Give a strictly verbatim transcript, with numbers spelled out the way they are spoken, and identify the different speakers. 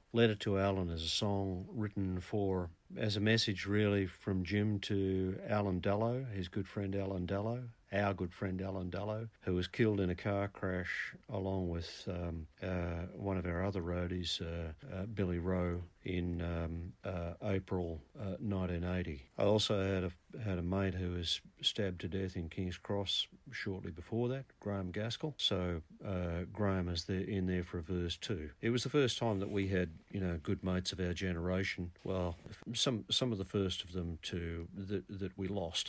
Speaker 1: Letter to Alan is a song written for as a message really from Jim to Alan Dallow, his good friend Alan Dallow, our good friend Alan Dallow, who was killed in a car crash along with um, uh, one of our other roadies, uh, uh, Billy Rowe, in um, uh, April uh, nineteen eighty. I also had a had a mate who was stabbed to death in King's Cross shortly before that, Graham Gaskell. So uh, Graham is there in there for a verse too. It was the first time that we had, you know, good mates of our generation. Well, some some of the first of them to that, that we lost.